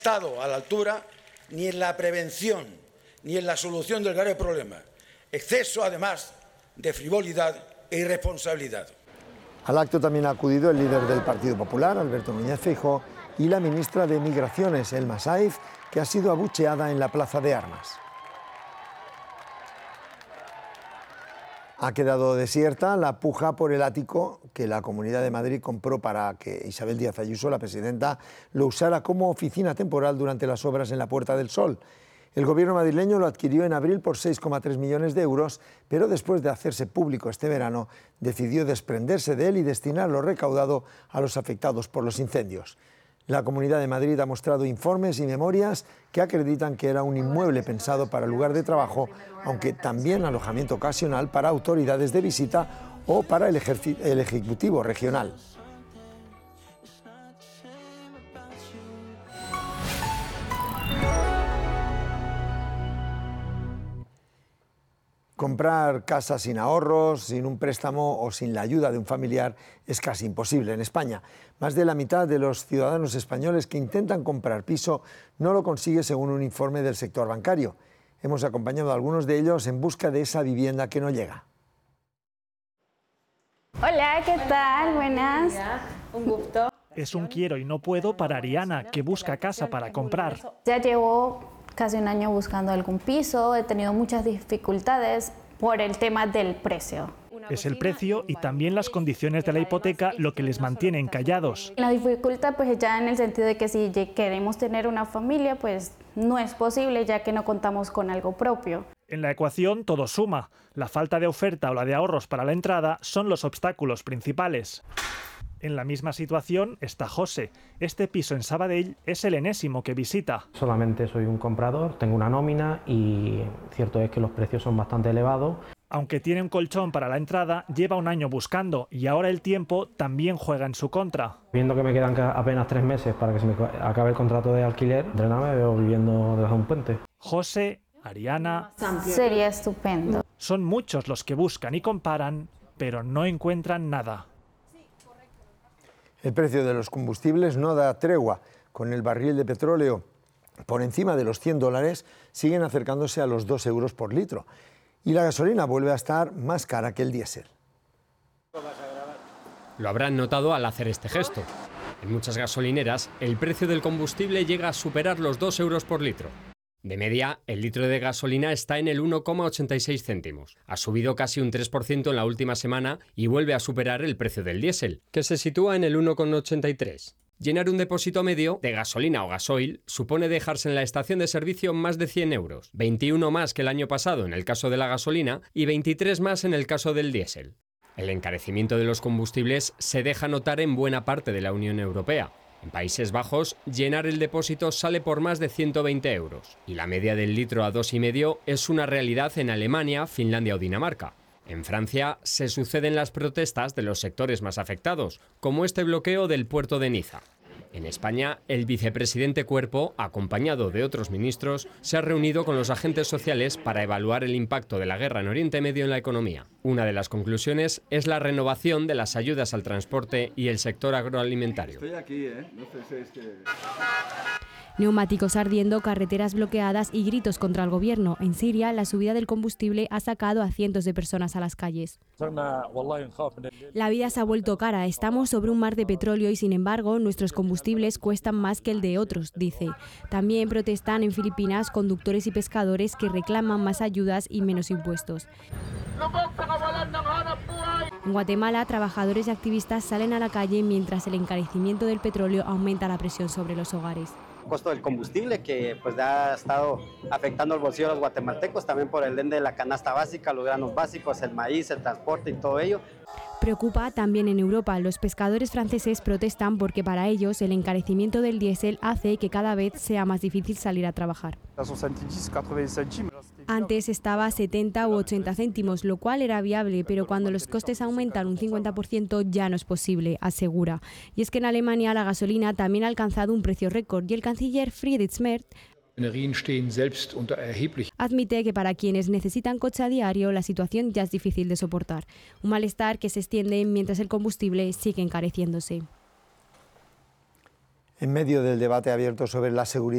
Estado a la altura ni en la prevención ni en la solución del grave problema. Exceso, además, de frivolidad e irresponsabilidad. Al acto también ha acudido el líder del Partido Popular, Alberto Núñez Feijóo, y la ministra de Migraciones, Elma Saif, que ha sido abucheada en la Plaza de Armas. Ha quedado desierta la puja por el ático que la Comunidad de Madrid compró para que Isabel Díaz Ayuso, la presidenta, lo usara como oficina temporal durante las obras en la Puerta del Sol. El gobierno madrileño lo adquirió en abril por 6,3 millones de euros, pero después de hacerse público este verano, decidió desprenderse de él y destinar lo recaudado a los afectados por los incendios. La Comunidad de Madrid ha mostrado informes y memorias que acreditan que era un inmueble pensado para lugar de trabajo, aunque también alojamiento ocasional para autoridades de visita o para el Ejecutivo regional. Comprar casa sin ahorros, sin un préstamo o sin la ayuda de un familiar es casi imposible en España. Más de la mitad de los ciudadanos españoles que intentan comprar piso no lo consigue según un informe del sector bancario. Hemos acompañado a algunos de ellos en busca de esa vivienda que no llega. Hola, ¿qué tal? Buenas. Un gusto. Es un quiero y no puedo para Ariana, que busca casa para comprar. Ya llevo casi un año buscando algún piso, he tenido muchas dificultades por el tema del precio. Es el precio y también las condiciones de la hipoteca lo que les mantienen callados. La dificultad pues ya en el sentido de que si queremos tener una familia pues no es posible ya que no contamos con algo propio. En la ecuación todo suma. La falta de oferta o la de ahorros para la entrada son los obstáculos principales. En la misma situación está José. Este piso en Sabadell es el enésimo que visita. Solamente soy un comprador, tengo una nómina y cierto es que los precios son bastante elevados. Aunque tiene un colchón para la entrada, lleva un año buscando y ahora el tiempo también juega en su contra. Viendo que me quedan apenas 3 meses para que se me acabe el contrato de alquiler, de nada me veo viviendo debajo de un puente. José, Ariana... Sería estupendo. Son muchos los que buscan y comparan, pero no encuentran nada. El precio de los combustibles no da tregua. Con el barril de petróleo por encima de los $100, siguen acercándose a los 2 euros por litro. Y la gasolina vuelve a estar más cara que el diésel. Lo habrán notado al hacer este gesto. En muchas gasolineras, el precio del combustible llega a superar los 2 euros por litro. De media, el litro de gasolina está en el 1,86 céntimos. Ha subido casi un 3% en la última semana y vuelve a superar el precio del diésel, que se sitúa en el 1,83. Llenar un depósito medio de gasolina o gasoil supone dejarse en la estación de servicio más de 100 euros, 21 más que el año pasado en el caso de la gasolina y 23 más en el caso del diésel. El encarecimiento de los combustibles se deja notar en buena parte de la Unión Europea. En Países Bajos, llenar el depósito sale por más de 120 euros y la media del litro a 2,5 es una realidad en Alemania, Finlandia o Dinamarca. En Francia se suceden las protestas de los sectores más afectados, como este bloqueo del puerto de Niza. En España, el vicepresidente Cuerpo, acompañado de otros ministros, se ha reunido con los agentes sociales para evaluar el impacto de la guerra en Oriente Medio en la economía. Una de las conclusiones es la renovación de las ayudas al transporte y el sector agroalimentario. Estoy aquí, no sé si es que... Neumáticos ardiendo, carreteras bloqueadas y gritos contra el gobierno. En Siria, la subida del combustible ha sacado a cientos de personas a las calles. La vida se ha vuelto cara. Estamos sobre un mar de petróleo y, sin embargo, nuestros combustibles cuestan más que el de otros, dice. También protestan en Filipinas conductores y pescadores que reclaman más ayudas y menos impuestos. En Guatemala, trabajadores y activistas salen a la calle mientras el encarecimiento del petróleo aumenta la presión sobre los hogares. El costo del combustible que pues ha estado afectando el bolsillo de los guatemaltecos, también por el ende de la canasta básica, los granos básicos, el maíz, el transporte y todo ello. Preocupa también en Europa. Los pescadores franceses protestan porque para ellos el encarecimiento del diésel hace que cada vez sea más difícil salir a trabajar. Antes estaba a 70 u 80 céntimos, lo cual era viable, pero cuando los costes aumentan un 50% ya no es posible, asegura. Y es que en Alemania la gasolina también ha alcanzado un precio récord y el canciller Friedrich Merz admite que para quienes necesitan coche a diario la situación ya es difícil de soportar. Un malestar que se extiende mientras el combustible sigue encareciéndose. En medio del debate abierto sobre la seguridad